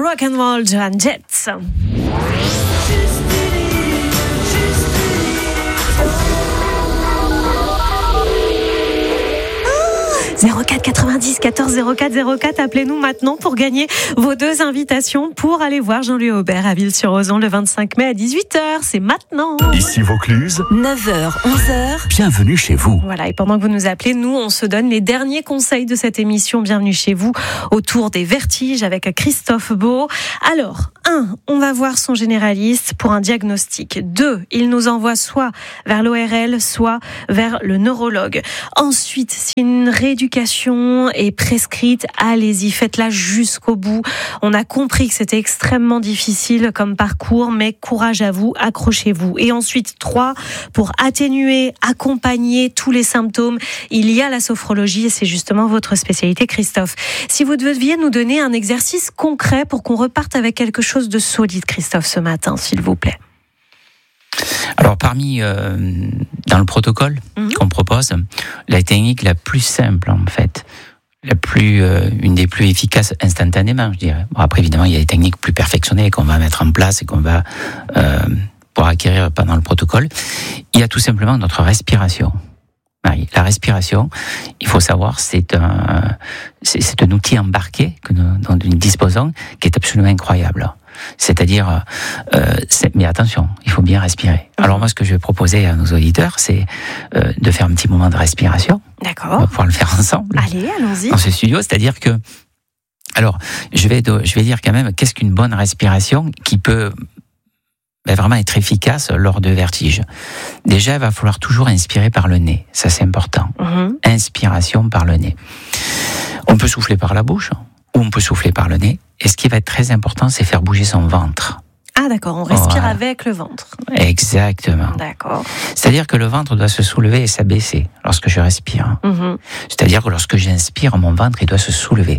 Rock and Roll, Joan Jett. 04 90 14 04 04, appelez-nous maintenant pour gagner vos 2 invitations pour aller voir Jean-Louis Aubert à Ville-sur-Ozon le 25 mai à 18h. C'est maintenant. Ici Vaucluse, 9h, 11h. Bienvenue chez vous. Voilà, et pendant que vous nous appelez, nous, on se donne les derniers conseils de cette émission. Bienvenue chez vous autour des vertiges avec Christophe Beau. Alors, 1, on va voir son généraliste pour un diagnostic. 2, il nous envoie soit vers l'ORL, soit vers le neurologue. Ensuite, si une rééducation est prescrite, allez-y, faites-la jusqu'au bout. On a compris que c'était extrêmement difficile comme parcours, mais courage à vous, accrochez-vous. Et ensuite, 3, pour atténuer, accompagner tous les symptômes, il y a la sophrologie et c'est justement votre spécialité, Christophe. Si vous deviez nous donner un exercice concret pour qu'on reparte avec quelque chose de solide, Christophe, ce matin, s'il vous plaît. Alors parmi dans le protocole qu'on propose, la technique la plus simple en fait, une des plus efficaces instantanément, je dirais. Bon, après évidemment il y a des techniques plus perfectionnées qu'on va mettre en place et qu'on va pouvoir acquérir pendant le protocole. Il y a tout simplement notre respiration. La respiration, il faut savoir, c'est un outil embarqué dont nous disposons qui est absolument incroyable. C'est-à-dire, mais attention, il faut bien respirer. Alors moi, ce que je vais proposer à nos auditeurs, c'est de faire un petit moment de respiration. D'accord. On va pouvoir le faire ensemble. Allez, allons-y. Dans ce studio, c'est-à-dire que, alors, je vais dire quand même, qu'est-ce qu'une bonne respiration qui peut vraiment être efficace lors de vertiges. Déjà, il va falloir toujours inspirer par le nez. Ça, c'est important. Inspiration par le nez. On peut souffler par la bouche ou on peut souffler par le nez. Et ce qui va être très important, c'est faire bouger son ventre. Ah d'accord, on respire avec le ventre. Exactement. D'accord. C'est-à-dire que le ventre doit se soulever et s'abaisser lorsque je respire. C'est-à-dire que lorsque j'inspire, mon ventre il doit se soulever.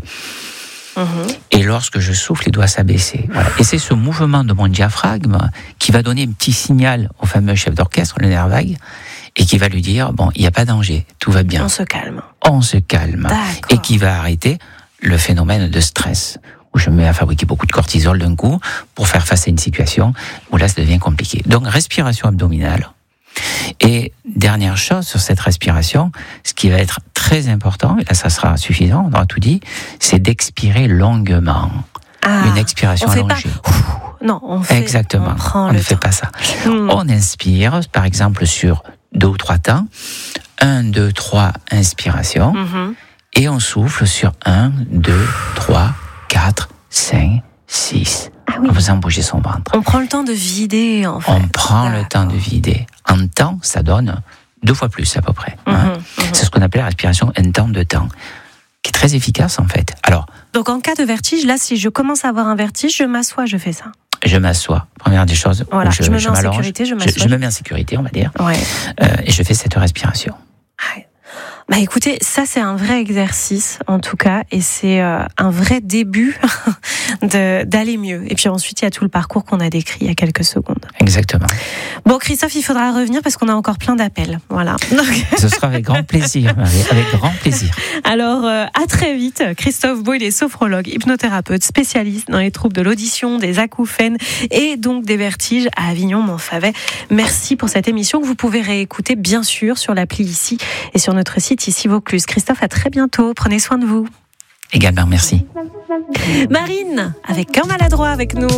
Et lorsque je souffle, il doit s'abaisser. Voilà. Et c'est ce mouvement de mon diaphragme qui va donner un petit signal au fameux chef d'orchestre, le nerf vague, et qui va lui dire, bon, il n'y a pas de danger, tout va bien. On se calme. On se calme. Et qui va arrêter le phénomène de stress, où je me mets à fabriquer beaucoup de cortisol d'un coup pour faire face à une situation où là, ça devient compliqué. Donc, respiration abdominale. Et dernière chose sur cette respiration, ce qui va être très important, et là ça sera suffisant, on aura tout dit, c'est d'expirer longuement. Une expiration allongée. Non, on fait. Exactement. On ne fait pas ça. On inspire, par exemple, sur 2 ou 3 temps. 1, 2, 3, inspiration. Et on souffle sur 1, 2, 3, 4, 5, 6. En faisant bouger son ventre. On prend le temps de vider, en fait. On prend le temps de vider. En temps, ça donne 2 fois plus, à peu près. C'est ce qu'on appelle la respiration un temps de temps, qui est très efficace, en fait. Alors, donc, en cas de vertige, là, si je commence à avoir un vertige, je m'assois, je fais ça. Je m'assois. Première des choses, voilà, je me mets en m'allonge. sécurité, je m'assois. Je me mets en sécurité, on va dire. Ouais. Et je fais cette respiration. Bah écoutez, ça c'est un vrai exercice en tout cas et c'est un vrai début d'aller mieux. Et puis ensuite il y a tout le parcours qu'on a décrit il y a quelques secondes. Exactement. Bon Christophe, il faudra revenir parce qu'on a encore plein d'appels. Voilà. Donc... Ce sera avec grand plaisir, Marie, avec grand plaisir. Alors à très vite. Christophe Beau, il est sophrologue, hypnothérapeute, spécialiste dans les troubles de l'audition, des acouphènes et donc des vertiges à Avignon-Montfavet. Merci pour cette émission que vous pouvez réécouter bien sûr sur l'appli ici et sur notre site ici Vaucluse. Christophe, à très bientôt. Prenez soin de vous. Également, merci. Marine, avec Cœur maladroit avec nous.